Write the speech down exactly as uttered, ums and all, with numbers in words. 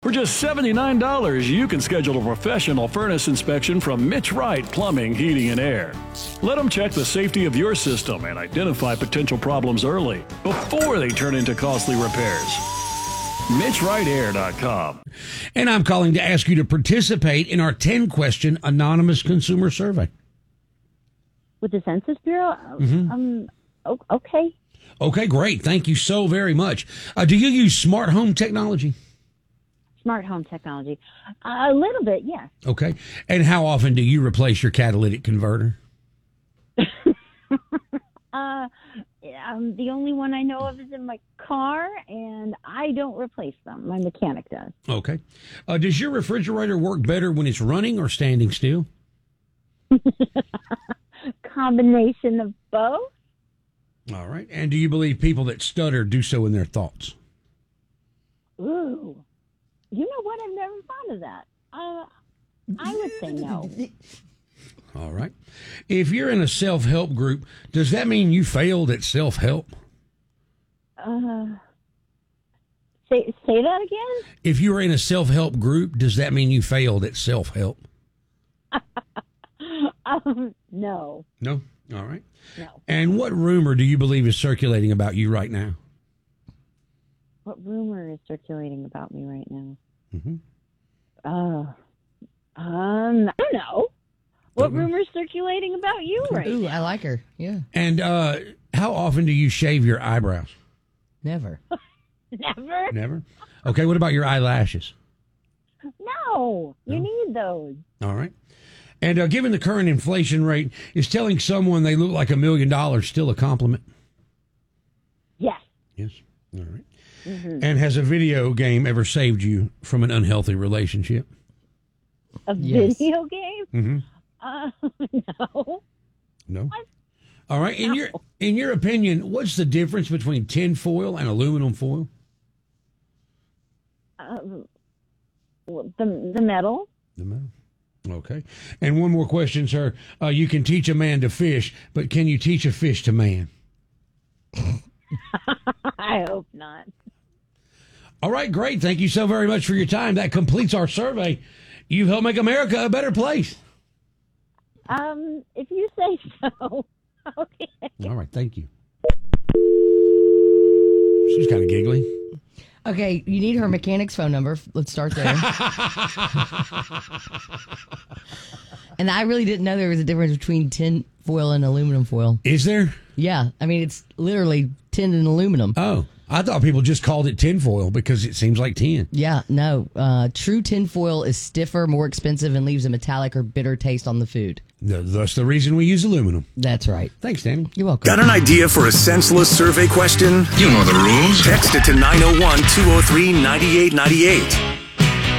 For just seventy-nine dollars, you can schedule a professional furnace inspection from Mitch Wright Plumbing, Heating, and Air. Let them check the safety of your system and identify potential problems early before they turn into costly repairs. Mitch Wright Air dot com. And I'm calling to ask you to participate in our ten-question anonymous consumer survey. With the Census Bureau? Mm-hmm. Um, okay. Okay, great. Thank you so very much. Uh, do you use smart home technology? Smart home technology. Uh, a little bit, yes. Okay. And how often do you replace your catalytic converter? uh, um, the only one I know of is in my car, and I don't replace them. My mechanic does. Okay. Uh, does your refrigerator work better when it's running or standing still? Combination of both. All right. And do you believe people that stutter do so in their thoughts? Ooh. You know what? I've never thought of that. Uh, I would say no. All right. If you're in a self-help group, does that mean you failed at self-help? Uh, say, say that again? If you were in a self-help group, does that mean you failed at self-help? um, no. No? All right. No. And what rumor do you believe is circulating about you right now? What rumor is circulating about me right now? Mm-hmm. Uh, um, I don't know. What rumor is circulating about you right Ooh, now? I like her. Yeah. And uh, how often do you shave your eyebrows? Never. Never? Never? Okay, what about your eyelashes? No. You No? need those. All right. And uh, given the current inflation rate, is telling someone they look like a million dollars still a compliment? Yes. Yes. All right. Mm-hmm. And has a video game ever saved you from an unhealthy relationship? A Yes. video game? Mm-hmm. Uh, no. No. What? All right. In No. your in your opinion, what's the difference between tin foil and aluminum foil? Um, the the metal. The metal. Okay. And one more question, sir. Uh, you can teach a man to fish, but can you teach a fish to man? I hope not. All right, great. Thank you so very much for your time. That completes our survey. You've helped make America a better place. Um, if you say so. Okay. All right, thank you. She's kind of giggly. Okay, you need her mechanic's phone number. Let's start there. And I really didn't know there was a difference between tin foil and aluminum foil. Is there? Yeah, I mean, it's literally tin and aluminum. Oh, I thought people just called it tin foil because it seems like tin. Yeah, no. Uh, true tin foil is stiffer, more expensive, and leaves a metallic or bitter taste on the food. Th- That's the reason we use aluminum. That's right. Thanks, Danny. You're welcome. Got an idea for a senseless survey question? You know the rules. Text it to nine oh one, two oh three, nine eight nine eight.